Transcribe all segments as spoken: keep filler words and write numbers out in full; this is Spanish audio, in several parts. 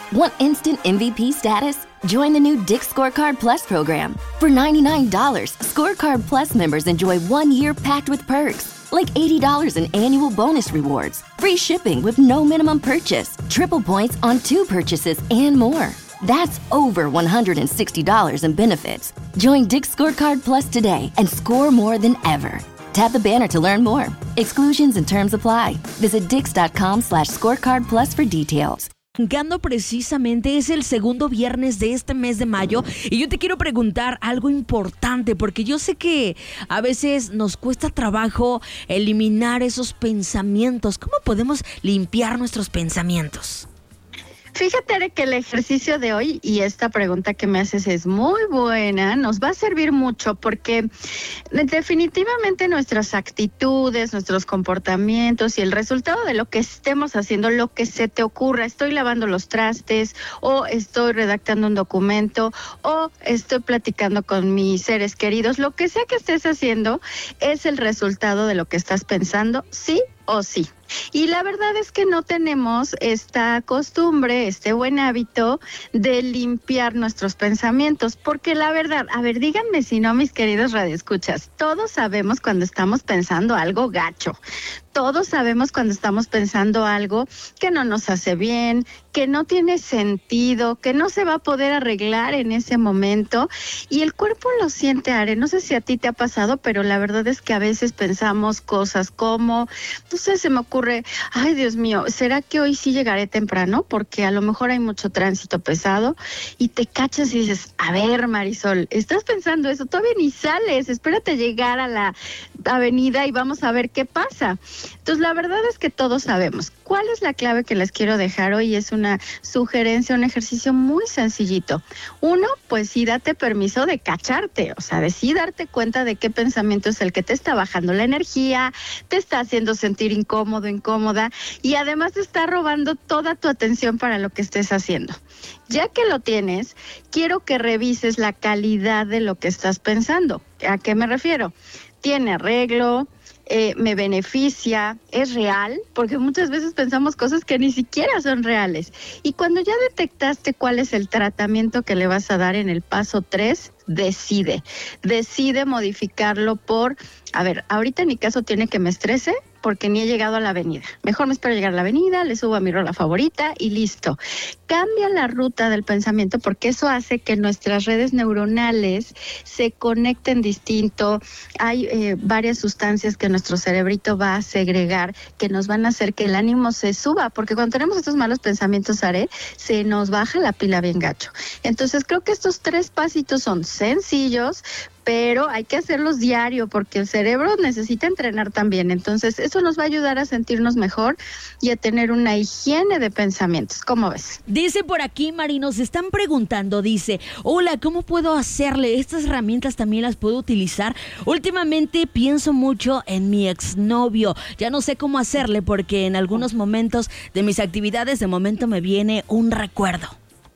Want instant M V P status? Join the new Dick's Scorecard Plus program. For ninety-nine dollars, Scorecard Plus members enjoy one year packed with perks, like eighty dollars in annual bonus rewards, free shipping with no minimum purchase, triple points on two purchases, and more. That's over one hundred sixty dollars in benefits. Join Dick's Scorecard Plus today and score more than ever. Tap the banner to learn more. Exclusions and terms apply. Visit dix.com slash scorecard plus for details. Arrancando precisamente es el segundo viernes de este mes de mayo y yo te quiero preguntar algo importante porque yo sé que a veces nos cuesta trabajo eliminar esos pensamientos. ¿Cómo podemos limpiar nuestros pensamientos? Fíjate, Are, que el ejercicio de hoy y esta pregunta que me haces es muy buena, nos va a servir mucho porque definitivamente nuestras actitudes, nuestros comportamientos y el resultado de lo que estemos haciendo, lo que se te ocurra, estoy lavando los trastes o estoy redactando un documento o estoy platicando con mis seres queridos, lo que sea que estés haciendo es el resultado de lo que estás pensando, sí o sí. Y la verdad es que no tenemos esta costumbre, este buen hábito de limpiar nuestros pensamientos, porque la verdad, a ver, díganme si no, mis queridos radioescuchas, todos sabemos cuando estamos pensando algo gacho, todos sabemos cuando estamos pensando algo que no nos hace bien, que no tiene sentido, que no se va a poder arreglar en ese momento, y el cuerpo lo siente, Are, no sé si a ti te ha pasado, pero la verdad es que a veces pensamos cosas como, no sé, se me ocurre Ocurre, ay Dios mío, ¿será que hoy sí llegaré temprano? Porque a lo mejor hay mucho tránsito pesado y te cachas y dices, a ver Marisol, estás pensando eso, todavía ni sales, espérate llegar a la avenida y vamos a ver qué pasa. Entonces la verdad es que todos sabemos. ¿Cuál es la clave que les quiero dejar hoy? Es una sugerencia, un ejercicio muy sencillito. Uno, pues sí, date permiso de cacharte, o sea, de sí darte cuenta de qué pensamiento es el que te está bajando la energía, te está haciendo sentir incómodo, incómoda y además te está robando toda tu atención para lo que estés haciendo. Ya que lo tienes, quiero que revises la calidad de lo que estás pensando. ¿A qué me refiero? ¿Tiene arreglo? Eh, ¿Me beneficia? ¿Es real? Porque muchas veces pensamos cosas que ni siquiera son reales. Y cuando ya detectaste cuál es el tratamiento que le vas a dar en el paso tres, decide. Decide modificarlo por, a ver, ahorita en mi caso tiene que me estrese porque ni he llegado a la avenida. Mejor me espero llegar a la avenida, le subo a mi rola favorita y listo. Cambia la ruta del pensamiento porque eso hace que nuestras redes neuronales se conecten distinto. Hay eh, varias sustancias que nuestro cerebrito va a segregar que nos van a hacer que el ánimo se suba, porque cuando tenemos estos malos pensamientos, Are, se nos baja la pila bien gacho. Entonces creo que estos tres pasitos son sencillos, pero hay que hacerlos diario porque el cerebro necesita entrenar también. Entonces, eso nos va a ayudar a sentirnos mejor y a tener una higiene de pensamientos. ¿Cómo ves? Dice por aquí, Mari, nos están preguntando, dice, hola, ¿cómo puedo hacerle? ¿Estas herramientas también las puedo utilizar? Últimamente pienso mucho en mi exnovio. Ya no sé cómo hacerle porque en algunos momentos de mis actividades de momento me viene un recuerdo.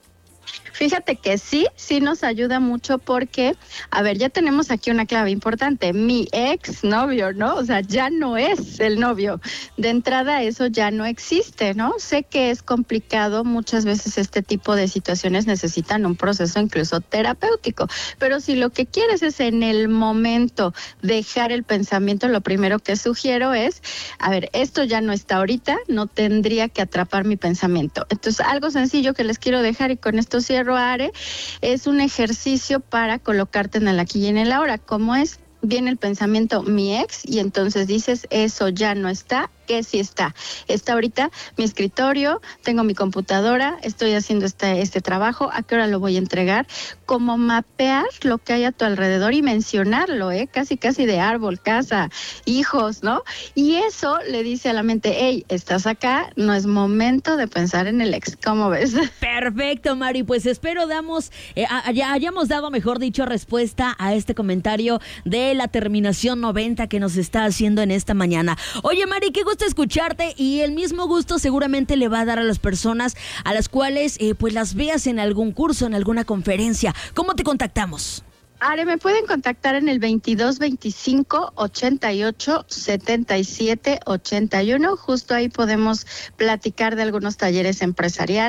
Fíjate que sí, sí nos ayuda mucho porque, a ver, ya tenemos aquí una clave importante, mi ex novio, ¿no? O sea, ya no es el novio. De entrada eso ya no existe, ¿no? Sé que es complicado, muchas veces este tipo de situaciones necesitan un proceso incluso terapéutico, pero si lo que quieres es en el momento dejar el pensamiento, lo primero que sugiero es, a ver, esto ya no está ahorita, no tendría que atrapar mi pensamiento. Entonces, algo sencillo que les quiero dejar y con esto cierro, Are, es un ejercicio para colocarte en el aquí y en el ahora. ¿Cómo es? Viene el pensamiento mi ex y entonces dices eso ya no está. ¿Qué sí está? Está ahorita mi escritorio, tengo mi computadora, estoy haciendo este, este trabajo, ¿a qué hora lo voy a entregar? Como mapear lo que hay a tu alrededor y mencionarlo, ¿eh? Casi casi de árbol, casa, hijos, ¿no? Y eso le dice a la mente, hey, estás acá, no es momento de pensar en el ex. ¿Cómo ves? Perfecto, Mari, pues espero damos, eh, ya hayamos dado, mejor dicho, respuesta a este comentario de la terminación noventa que nos está haciendo en esta mañana. Oye, Mari, qué gusto escucharte y el mismo gusto seguramente le va a dar a las personas a las cuales eh, pues las veas en algún curso, en alguna conferencia. ¿Cómo te contactamos? Are, me pueden contactar en el veintidós veinticinco ochenta y ocho setenta y siete ochenta y uno. Justo ahí podemos platicar de algunos talleres empresariales.